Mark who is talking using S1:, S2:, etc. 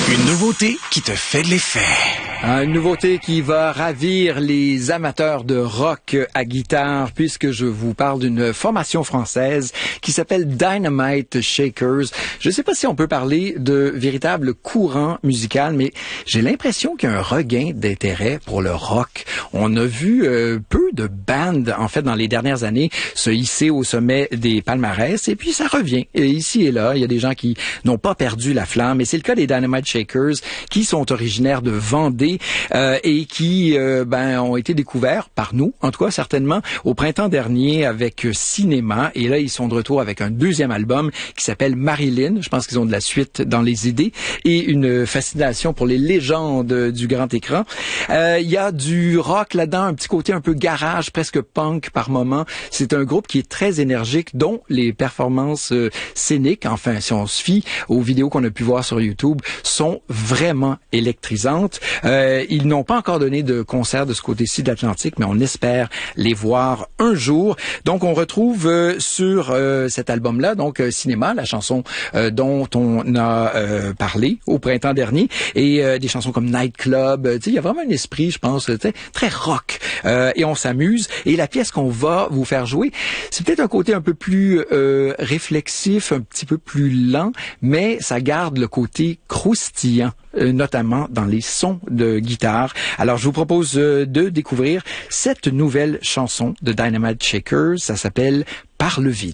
S1: Une nouveauté qui te fait de l'effet.
S2: Une nouveauté qui va ravir les amateurs de rock à guitare puisque je vous parle d'une formation française qui s'appelle Dynamite Shakers. Je ne sais pas si on peut parler de véritable courant musical, mais j'ai l'impression qu'il y a un regain d'intérêt pour le rock. On a vu peu de bandes, en fait, dans les dernières années, se hisser au sommet des palmarès et puis ça revient. Et ici et là, il y a des gens qui n'ont pas perdu la flamme et c'est le cas des Dynamite Shakers qui sont originaires de Vendée et qui ont été découverts par nous, en tout cas certainement, au printemps dernier avec Cinéma. Et là, ils sont de retour avec un deuxième album qui s'appelle Marilyn. Je pense qu'ils ont de la suite dans les idées et une fascination pour les légendes du grand écran. Il y a du rock là-dedans, un petit côté un peu garage, presque punk par moment. C'est un groupe qui est très énergique, dont les performances scéniques, enfin, si on se fie aux vidéos qu'on a pu voir sur YouTube, sont vraiment électrisantes. Ils n'ont pas encore donné de concert de ce côté-ci de l'Atlantique, mais on espère les voir un jour. Donc, on retrouve sur cet album-là, donc Cinéma, la chanson dont on a parlé au printemps dernier, et des chansons comme Nightclub. Il y a vraiment un esprit, je pense, très rock. Et on s'amuse. Et la pièce qu'on va vous faire jouer, c'est peut-être un côté un peu plus réflexif, un petit peu plus lent, mais ça garde le côté croustillant, notamment dans les sons de guitare. Alors, je vous propose de découvrir cette nouvelle chanson de Dynamite Shakers. Ça s'appelle « Par le vide ».